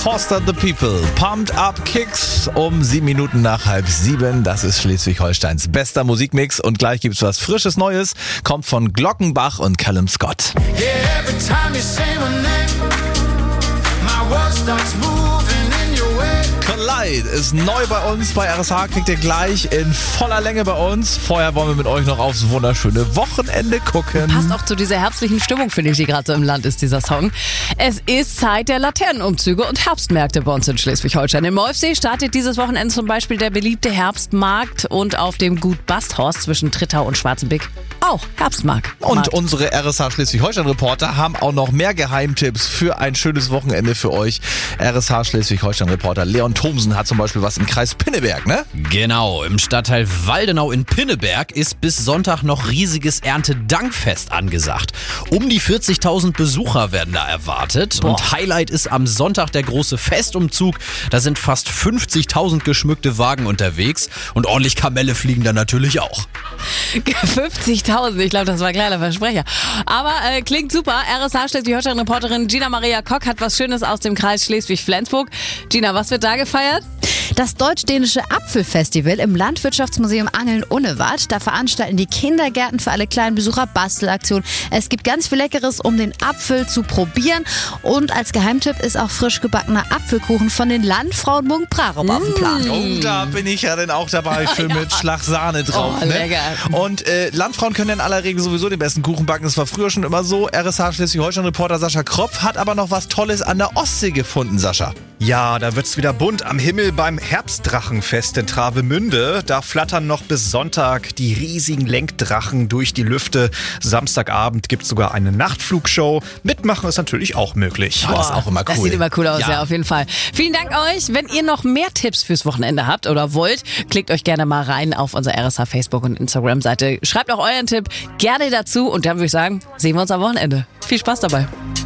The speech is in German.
Foster the People. Pumped Up Kicks um 7 Minuten nach 6:30. Das ist Schleswig-Holsteins bester Musikmix. Und gleich gibt's was Frisches Neues. Kommt von Glockenbach und Callum Scott. Collide ist neu bei uns. Bei RSH kriegt ihr gleich in voller Länge bei uns. Vorher wollen wir mit euch noch aufs wunderschöne Wochenende gucken. Passt auch zu dieser herbstlichen Stimmung, finde ich, die gerade so im Land ist, dieser Song. Es ist Zeit der Laternenumzüge und Herbstmärkte bei uns in Schleswig-Holstein. Im Molfsee startet dieses Wochenende zum Beispiel der beliebte Herbstmarkt und auf dem Gut Basthorst zwischen Trittau und Schwarzenbeck auch Herbstmarkt. Und unsere RSH Schleswig-Holstein-Reporter haben auch noch mehr Geheimtipps für ein schönes Wochenende für euch. RSH Schleswig-Holstein-Reporter Leon Thomsen hat zum Beispiel was im Kreis Pinneberg, ne? Genau, im Stadtteil Waldenau in Pinneberg ist bis Sonntag noch riesiges Erntedankfest angesagt. Um die 40.000 Besucher werden da erwartet. Boah. Und Highlight ist am Sonntag der große Festumzug. Da sind fast 50.000 geschmückte Wagen unterwegs und ordentlich Kamelle fliegen da natürlich auch. 50.000, ich glaube, das war ein kleiner Versprecher. Aber klingt super. RSH Schleswig-Holstein-Reporterin Gina Maria Kock hat was Schönes aus dem Kreis Schleswig-Flensburg. Gina, was wird da gefeiert? Das deutsch-dänische Apfelfestival im Landwirtschaftsmuseum Angeln-Unewart. Da veranstalten die Kindergärten für alle kleinen Besucher Bastelaktionen. Es gibt ganz viel Leckeres, um den Apfel zu probieren. Und als Geheimtipp ist auch frisch gebackener Apfelkuchen von den Landfrauen Munk-Prarup auf dem Plan. Oh, da bin ich ja dann auch dabei, schön mit Schlagsahne drauf. Oh, ne? lecker. Und Landfrauen können in aller Regel sowieso den besten Kuchen backen. Das war früher schon immer so. RSH Schleswig-Holstein-Reporter Sascha Kropf hat aber noch was Tolles an der Ostsee gefunden, Sascha. Ja, da wird's wieder bunt am Himmel beim Herbstdrachenfest in Travemünde. Da flattern noch bis Sonntag die riesigen Lenkdrachen durch die Lüfte. Samstagabend gibt's sogar eine Nachtflugshow. Mitmachen ist natürlich auch möglich. Das ist auch immer cool. Das sieht immer cool aus, ja, auf jeden Fall. Vielen Dank euch. Wenn ihr noch mehr Tipps fürs Wochenende habt oder wollt, klickt euch gerne mal rein auf unsere RSH Facebook- und Instagram-Seite. Schreibt auch euren Tipp gerne dazu und dann würde ich sagen, sehen wir uns am Wochenende. Viel Spaß dabei.